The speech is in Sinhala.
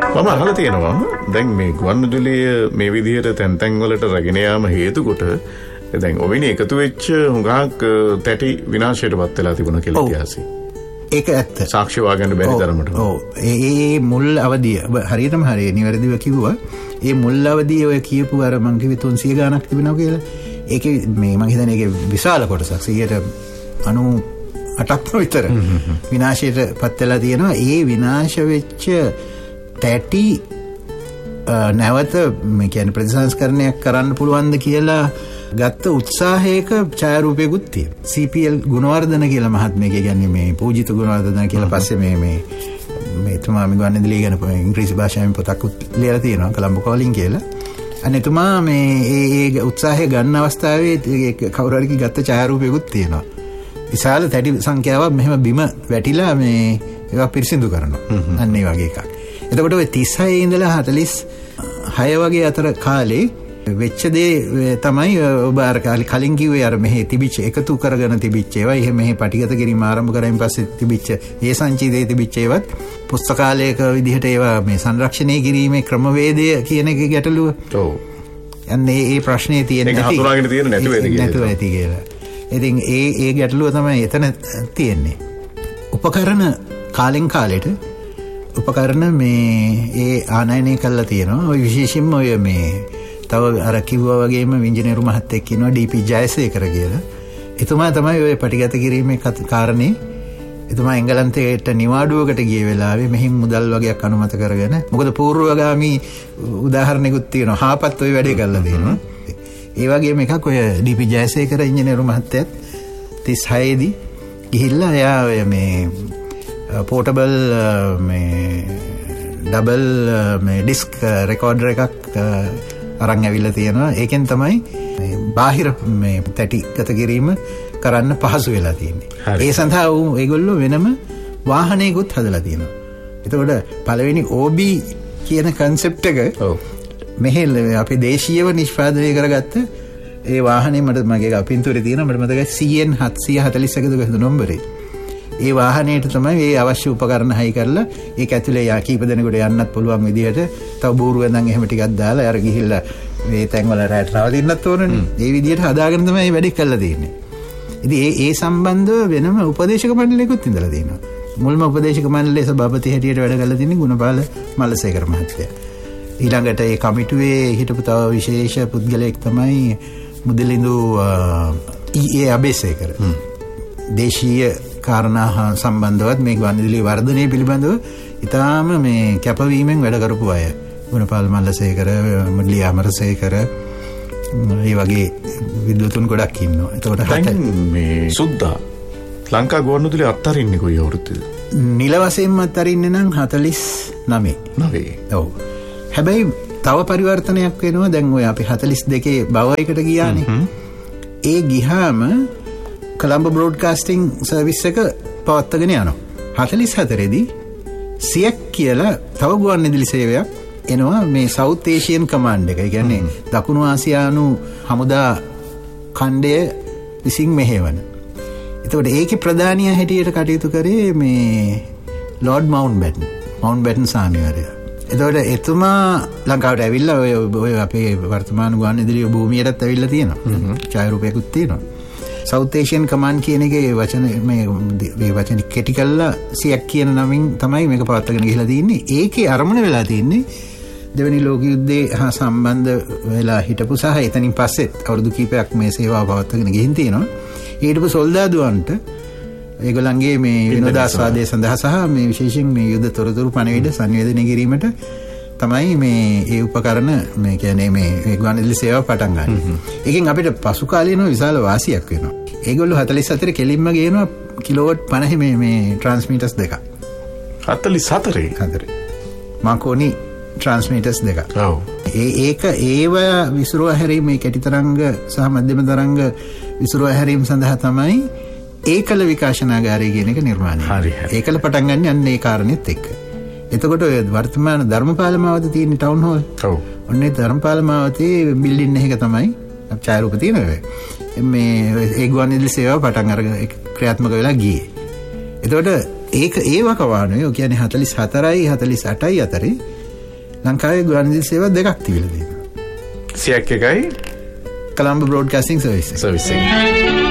මම අහලා තියෙනවා දැන් මේ ගුවන්විදුලිය මේ විදිහට තැන් තැන් වලට රැගෙන යාම හේතු කොට දැන් ඔවිනේ එකතු වෙච්ච හුඟක් තැටි විනාශයටපත් වෙලා තිබුණා කියලා ඉතිහාසෙ. ඒක ඇත්ත. සාක්ෂි වාගන්න බැරි තරමට. ඔව්. ඒ මුල් අවදිය හරියටම හරිය නිවැරදිව කිව්වා. ඒ මුල් අවදිය ඔය කියපු අර මං කිව්වේ 300 ගාණක් තිබුණා කියලා. ඒකේ මේ මං හිතන්නේ ඒකේ විශාල කොටසක් 98ක් විතර විනාශයට පත් වෙලා තියෙනවා. ඒ විනාශ වෙච්ච තැටි නැවත මේ කියන්නේ ප්‍රතිසංස්කරණයක් කරන්න පුළුවන්ද කියලා ගත්ත උත්සාහයක ඡායාරූපයකුත් තියෙනවා. CPL ගුණවර්ධන කියලා මහත්මයෙක් කියන්නේ මේ පූජිත ගුණවර්ධන කියලා පස්සේ මේ එතුමා මේ ගුවන්විදුලිය ගැන ඉංග්‍රීසි භාෂාවෙන් පොතක් ලියලා තියෙනවා කොළඹ කෝලින් කියලා. අනෙතුමා මේ ඒ උත්සාහය ගන්න අවස්ථාවේ කවුරු හරි ගත්ත ඡායාරූපයකුත් තියෙනවා. විශාල තැටි සංඛ්‍යාවක් මෙහෙම බිම වැටිලා මේ ඒවා පිරිසිදු කරනවා. අන්න ඒ වගේ එකක්. එතකොට ඔය 36 ඉඳලා 46 වගේ අතර කාලේ වෙච්ච දේ තමයි ඔබ අර කලින් කිව්වේ අර මෙහි තිබිච්ච එකතු කරගෙන තිබිච්ච ඒවා එහෙම මෙහි පටිගත කිරීම ආරම්භ කරමින් පස්සේ තිබිච්ච ඒ සංචිතයේ තිබිච්ච ඒවත් පුස්තකාලයක විදිහට ඒවා මේ සංරක්ෂණය කිරීමේ ක්‍රමවේදය කියන එක ගැටලුව. ඔව්. යන්නේ ඒ ප්‍රශ්නේ තියෙන නැති. ඒක හඳුනාගෙන තියෙන නැතුව ඇති කියලා. ඉතින් ඒ ගැටලුව තමයි එතන තියෙන්නේ. උපකරණ කාලෙන් කාලෙට උපකරණ මේ ඒ ආනයනය කරලා තියෙනවා. ඔය විශේෂයෙන්ම ඔය මේ තව අර කිව්වා වගේම ඉංජිනේරු මහත්තයෙක් කියනවා DP ජයසේකර කියලා. එතුමා තමයි ඔය පටිගත කිරීමේ කාරණේ. එතුමා එංගලන්තයට නිවාඩුවකට ගිය වෙලාවේ මෙහින් මුදල් වගේක් අනුමත කරගෙන මොකද පූර්වගාමී උදාහරණයකුත් තියෙනවා. හාපත් ඔය වැඩේ කරලා දෙනවා. ඒ වගේම එකක් ඔය DP ජයසේකර ඉංජිනේරු මහත්තයත් 36 දී ගිහිල්ලා එයා ඔය මේ පෝටබල් මේ ඩබල් මේ ඩිස්ක් රෙකෝඩර් එකක් අරන් ඇවිල්ලා තියෙනවා. ඒකෙන් තමයි බාහිර මේ තැටි ගත කිරීම කරන්න පහසු වෙලා තියෙන්නේ. ඒ සඳහා ඒගොල්ලෝ වෙනම වාහනයකුත් හදලා තියෙනවා. එතකොට පළවෙනි OB කියන කන්සෙප්ට් එක මෙහෙ අපේ දේශීයව නිෂ්පාදනය කරගත්ත ඒ වාහනේ මගේ පින්තූරේ තියෙනවා. මට මතකයි CN 741 නම්බරේ. ඒ වාහනේට තමයි මේ අවශ්‍ය උපකරණ හයි කරලා ඒක ඇතුලේ කීප දෙනෙකුට යන්නත් පුළුවන් විදිහට තව බూరు වෙනන් එහෙම ටිකක් දාලා අර ගිහිල්ලා මේ තැන් වල රැට රවදින්නත් ඕනනේ. ඒ විදිහට හදාගෙන තමයි මේ වැඩේ කරලා තියෙන්නේ. ඉතින් ඒ සම්බන්ධව වෙනම උපදේශක මණ්ඩලයකුත් ඉඳලා තියෙනවා. මුල්ම උපදේශක මණ්ඩලයේ සභාපති හැටියට වැඩ කරලා තියෙන්නේ ගුණපාල මල්ලසේකර මහත්තයා. ඊළඟට ඒ කමිටුවේ හිටපු තව විශේෂ පුද්ගලයෙක් තමයි මුදලිඳු EA අබේසේකර. දේශීය කාරණා සම්බන්ධවත් මේ ගුවන්විදුලි වර්ධනය පිළිබඳව ඉතාම මේ කැපවීමෙන් වැඩ කරපු අය. ගුණපාල මල්ලසේකර, මුදලි අමරසේකර මේ වගේ විද්වතුන් ගොඩක් ඉන්නවා. එතකොට මේ සුද්දා ලංකා ගුවන්විදුලි අත්තරින්නේ කොයි අවුරුද්දේද? නිල වශයෙන්ම අත්තරින්නේ නම් 49. ඔව්. හැබැයි තව පරිවර්තනයක් වෙනවා. දැන් ඔය අපි 42 බවයකට ගියානේ. ඒ ගිහාම කොළඹ බ්‍රෝඩ්කාස්ටිං සර්විස් එක පවත්වාගෙන යනවා. 44 දී සියක් කියලා තව ගුවන්විදුලි සේවයක් එනවා මේ සවුත් ඒෂියන් කමාන්ඩ් එක. ඒ කියන්නේ දකුණු ආසියානු හමුදා ඛණ්ඩය විසින් මෙහෙවන. එතකොට ඒකේ ප්‍රධානියා හැටියට කටයුතු කරේ මේ ලෝඩ් මවුන්ට්බැටන් සාමිවරයා. එතකොට එතුමා ලංකාවට ඇවිල්ලා ඔය අපේ වර්තමාන ගුවන්විදුලි භූමියටත් ඇවිල්ලා තියෙනවා. ඡායාරූපයකුත් තියෙනවා. සවුත් ඒෂියන් කමාන්ඩ් කියන එකේ වචන මේ වචන කෙටි කරලා සියක් කියන නමින් තමයි මේක පවත්වාගෙන ගිහිලා තියෙන්නේ. ඒකේ අරමුණ වෙලා තියෙන්නේ දෙවැනි ලෝක යුද්ධේ හා සම්බන්ධ වෙලා හිටපු සහ එතනින් පස්සෙත් අවුරුදු කිහිපයක් මේ සේවාව පවත්වාගෙන ගිහින් තියෙනවා. ඊටපු සොල්දාදුවන්ට ඒගොල්ලන්ගේ මේ විනෝදාස්වාදය සඳහා සහ මේ විශේෂයෙන් මේ යුද්ධ තොරතුරු පණිවිඩ සංවේදනය කිරීමට තමයි මේ ඒ උපකරණ මේ කියන්නේ මේ ගුවන්විදුලි සේවාව පටන් ගන්න. ඒකෙන් අපිට පසු කාලීනව විශාල වාසියක් වෙනවා. ඒගොල්ලෝ 44 කෙලින්ම ගේනවා කිලෝවොට් 50 මේ ට්‍රාන්ස්මීටර්ස් දෙකක්. 44 මාකෝනි ට්‍රාන්ස්මීටර්ස් දෙකක්. ඔව්. ඒක ඒව විසිරුවා හැරීම මේ කෙටි තරංග සහ මධ්‍යම තරංග විසිරුවා හැරීම සඳහා තමයි ඒකල විකාශනාගාරය කියන එක නිර්මාණය. හරි. ඒකල පටන් ගන්න යන්නේ ඒ කාරණෙත් එක්ක. එතකොට ඔය වර්තමාන ධර්මපාල මාවතේ තියෙන ටවුන් හෝල්. ඔව්. ඔන්නේ ධර්මපාල මාවතේ බිල්ඩින් එකක තමයි ඡායාරූප තියෙනවා. මේ ඒ ගුවන්විදුලි සේවාව පටන් අරගෙන ක්‍රියාත්මක වෙලා ගියේ. එතකොට ඒක ඒ වකවානුවේ කියන්නේ 44යි 48යි අතරේ ලංකාවේ ගුවන්විදුලි සේවා දෙකක් තිබිලා තියෙනවා. සියක් එකයි කොළඹ බ්‍රෝඩ්කාස්ටිං සර්විස් එක.